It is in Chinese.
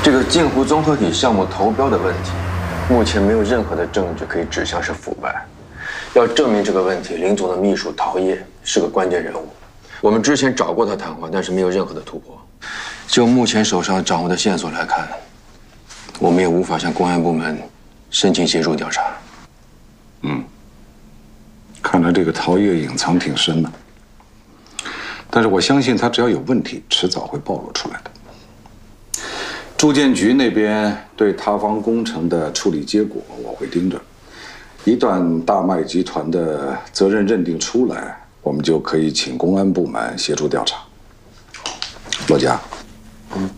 这个镜湖综合体项目投标的问题，目前没有任何的证据可以指向是腐败。要证明这个问题，林总的秘书陶烨是个关键人物。我们之前找过他谈话，但是没有任何的突破。就目前手上掌握的线索来看，我们也无法向公安部门申请协助调查。 看来这个陶烨隐藏挺深的，但是我相信他只要有问题，迟早会暴露出来的。住建局那边对塌方工程的处理结果，我会盯着。一旦大麦集团的责任认定出来，我们就可以请公安部门协助调查。骆家，